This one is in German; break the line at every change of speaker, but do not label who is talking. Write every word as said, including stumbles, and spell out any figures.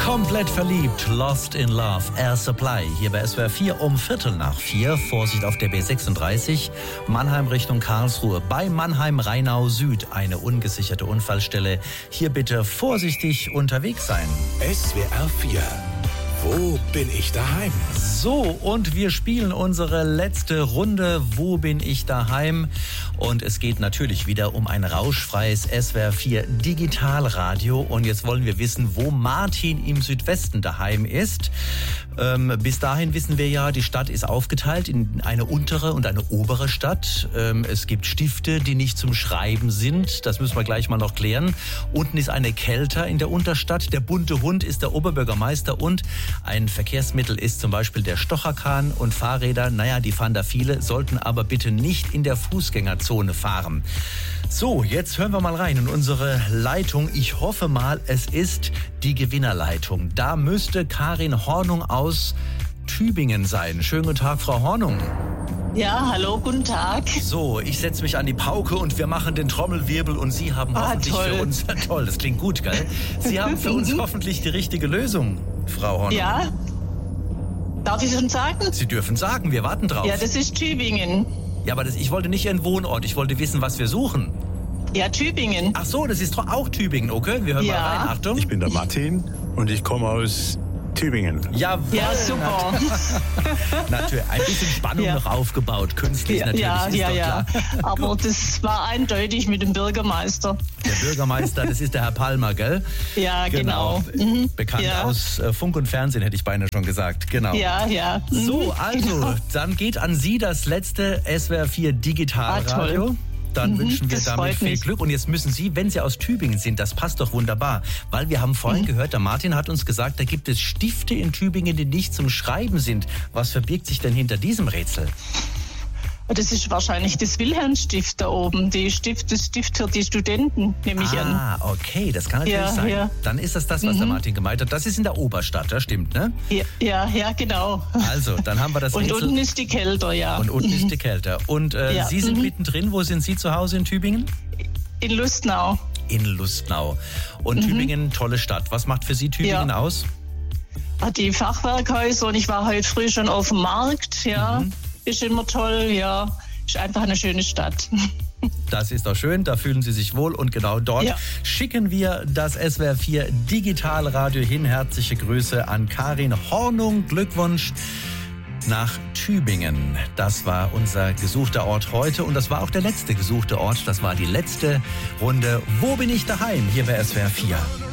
Komplett verliebt, Lost in Love, Air Supply. Hier bei S W R vier um Viertel nach vier. Vorsicht auf der B sechsunddreißig, Mannheim Richtung Karlsruhe. Bei Mannheim-Rheinau Süd eine ungesicherte Unfallstelle. Hier bitte vorsichtig unterwegs sein.
S W R vier. Wo bin ich daheim?
So, und wir spielen unsere letzte Runde. Wo bin ich daheim? Und es geht natürlich wieder um ein rauschfreies S W R vier Digitalradio. Und jetzt wollen wir wissen, wo Martin im Südwesten daheim ist. Ähm, bis dahin wissen wir ja, die Stadt ist aufgeteilt in eine untere und eine obere Stadt. Ähm, es gibt Stifte, die nicht zum Schreiben sind. Das müssen wir gleich mal noch klären. Unten ist eine Kelter in der Unterstadt. Der bunte Hund ist der Oberbürgermeister und ein Verkehrsmittel ist zum Beispiel der Stocherkahn, und Fahrräder, naja, die fahren da viele, sollten aber bitte nicht in der Fußgängerzone fahren. So, jetzt hören wir mal rein in unsere Leitung. Ich hoffe mal, es ist die Gewinnerleitung. Da müsste Karin Hornung aus Tübingen sein. Schönen guten Tag, Frau Hornung.
Ja, hallo, guten Tag.
So, ich setze mich an die Pauke und wir machen den Trommelwirbel und Sie haben
Ah,
hoffentlich
toll.
für uns... Toll, das klingt gut, gell? Sie haben für uns hoffentlich die richtige Lösung, Frau Hornung.
Ja, darf ich schon sagen?
Sie dürfen sagen, wir warten drauf.
Ja, das ist Tübingen.
Ja, aber das, ich wollte nicht Ihren Wohnort, ich wollte wissen, was wir suchen.
Ja, Tübingen.
Ach so, das ist doch auch Tübingen, okay? Wir hören
Ja.
mal rein, Achtung.
Ich bin der Martin und ich komme aus Tübingen.
Jawohl,
Ja, super.
natürlich, ein bisschen Spannung
Ja.
noch aufgebaut, künstlich
Ja,
natürlich,
ja,
ist
ja,
doch
ja.
klar.
Aber das war eindeutig mit dem Bürgermeister.
Der Bürgermeister, das ist der Herr Palmer, gell?
Ja, genau. Mhm.
Bekannt
Ja.
aus äh, Funk und Fernsehen, hätte ich beinahe schon gesagt, genau.
Ja, ja. Mhm.
So, also,
Genau.
dann geht an Sie das letzte S W R vier Digitalradio.
Ah, toll.
Dann
Mhm,
wünschen wir
das
damit
freut
viel
mich.
Glück. Und jetzt müssen Sie, wenn Sie aus Tübingen sind, das passt doch wunderbar. Weil wir haben vorhin
Mhm.
gehört, der Martin hat uns gesagt, da gibt es Stifte in Tübingen, die nicht zum Schreiben sind. Was verbirgt sich denn hinter diesem Rätsel?
Das ist wahrscheinlich das Wilhelmstift da oben. Die Stift, das Stift für die Studenten, nehme ich an.
Ah, okay, das kann natürlich
Ja,
sein.
ja.
Dann ist das das, was der
Mhm.
Martin gemeint hat. Das ist in der Oberstadt, das stimmt, ne?
Ja, ja, ja, genau.
Also, dann haben wir das
Und
Rätsel.
unten ist die Kelter, ja.
Und unten ist die Kälte. Und äh,
Ja.
Sie sind
Mhm.
mittendrin. Wo sind Sie zu Hause in Tübingen?
In Lustnau.
In Lustnau. Und
Mhm.
Tübingen, tolle Stadt. Was macht für Sie Tübingen
Ja.
aus?
Hat die Fachwerkhäuser, und ich war heute früh schon auf dem Markt, ja.
Mhm.
Ist immer toll, ja. Ist einfach eine schöne Stadt.
Das ist doch schön, da fühlen Sie sich wohl. Und genau dort
Ja.
schicken wir das S W R vier Digitalradio hin. Herzliche Grüße an Karin Hornung. Glückwunsch nach Tübingen. Das war unser gesuchter Ort heute. Und das war auch der letzte gesuchte Ort. Das war die letzte Runde. Wo bin ich daheim? Hier bei S W R vier.